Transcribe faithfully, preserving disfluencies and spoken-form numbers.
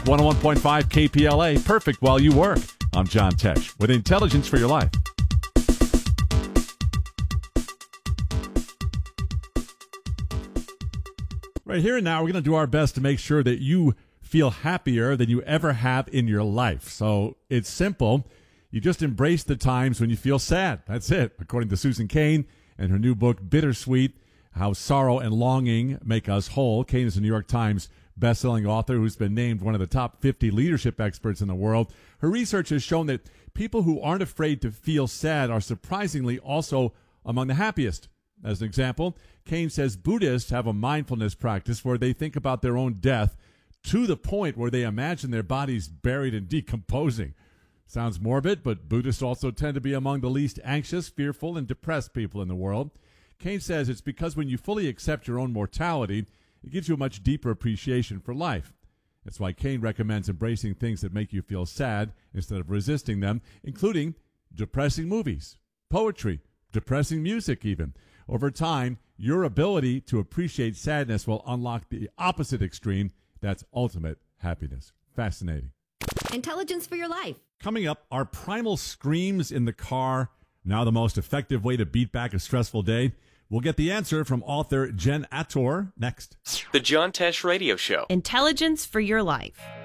one oh one point five K P L A, perfect while you work. I'm John Tesh with Intelligence for Your Life. Right here and now, we're going to do our best to make sure that you feel happier than you ever have in your life. So it's simple. You just embrace the times when you feel sad. That's it, according to Susan Cain and her new book, Bittersweet, How Sorrow and Longing Make Us Whole. Cain is a New York Times bestselling author who's been named one of the top fifty leadership experts in the world. Her research has shown that people who aren't afraid to feel sad are surprisingly also among the happiest. As an example, Cain says Buddhists have a mindfulness practice where they think about their own death to the point where they imagine their bodies buried and decomposing. Sounds morbid, but Buddhists also tend to be among the least anxious, fearful, and depressed people in the world. Cain says it's because when you fully accept your own mortality, it gives you a much deeper appreciation for life. That's why Cain recommends embracing things that make you feel sad instead of resisting them, including depressing movies, poetry, depressing music even. Over time, your ability to appreciate sadness will unlock the opposite extreme. That's ultimate happiness. Fascinating. Intelligence for Your Life. Coming up, are primal screams in the car now the most effective way to beat back a stressful day? We'll get the answer from author Jen Attor next. The John Tesh Radio Show. Intelligence for Your Life.